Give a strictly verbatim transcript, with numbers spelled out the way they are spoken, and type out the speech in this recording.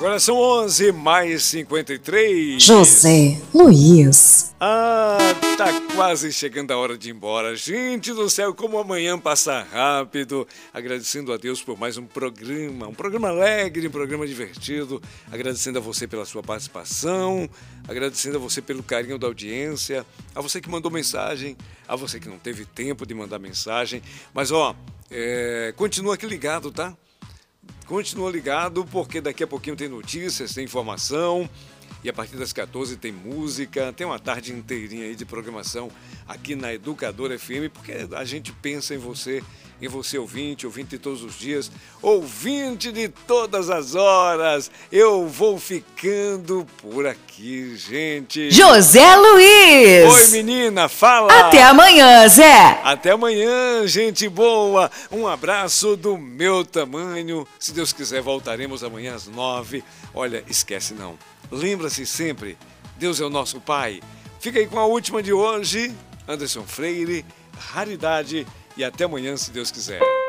Agora são onze mais cinquenta e três. José Luiz. Ah, tá quase chegando a hora de ir embora. Gente do céu, como amanhã passa rápido. Agradecendo a Deus por mais um programa, um programa alegre, um programa divertido. Agradecendo a você pela sua participação, agradecendo a você pelo carinho da audiência, a você que mandou mensagem, a você que não teve tempo de mandar mensagem. Mas ó, é, continua aqui ligado, tá? Continua ligado, porque daqui a pouquinho tem notícias, tem informação. E a partir das quatorze tem música, tem uma tarde inteirinha aí de programação aqui na Educadora F M, porque a gente pensa em você, em você ouvinte, ouvinte de todos os dias, ouvinte de todas as horas. Eu vou ficando por aqui, gente. José Luiz. Oi, menina, fala. Até amanhã, Zé. Até amanhã, gente boa. Um abraço do meu tamanho. Se Deus quiser, voltaremos amanhã às nove. Olha, esquece não. Lembra-se sempre, Deus é o nosso Pai. Fica aí com a última de hoje, Anderson Freire, Raridade, e até amanhã, se Deus quiser.